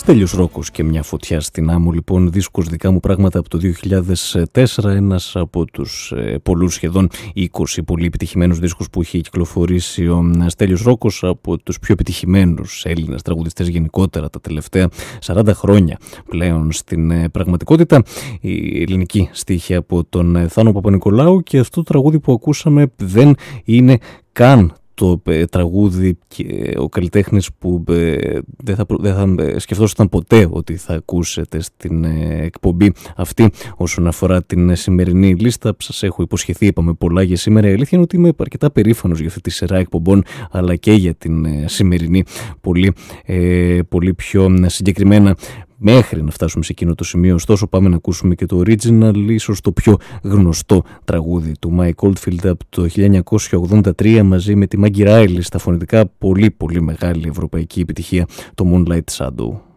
Στέλιος Ρόκος και μια φωτιά στην άμμο, λοιπόν, δίσκος δικά μου πράγματα από το 2004, ένας από τους πολλούς, σχεδόν 20 πολύ επιτυχημένους δίσκους που έχει κυκλοφορήσει ο Στέλιος Ρόκος, από τους πιο επιτυχημένους Έλληνες τραγουδιστές γενικότερα τα τελευταία 40 χρόνια πλέον στην πραγματικότητα. Η ελληνική στίχη από τον Θάνο Παπα-Νικολάου, και αυτό το τραγούδι που ακούσαμε δεν είναι καν το τραγούδι και ο καλλιτέχνης που δεν θα σκεφτόσασταν ποτέ ότι θα ακούσετε στην εκπομπή αυτή όσον αφορά την σημερινή λίστα. Σας έχω υποσχεθεί, είπαμε πολλά για σήμερα. Η αλήθεια είναι ότι είμαι αρκετά περήφανος για αυτή τη σειρά εκπομπών, αλλά και για την σημερινή πολύ πιο συγκεκριμένα. Μέχρι να φτάσουμε σε εκείνο το σημείο, ωστόσο, πάμε να ακούσουμε και το original, ίσως το πιο γνωστό τραγούδι του Mike Oldfield από το 1983, μαζί με τη Maggie Riley στα φωνητικά. Πολύ πολύ μεγάλη ευρωπαϊκή επιτυχία, το Moonlight Shadow.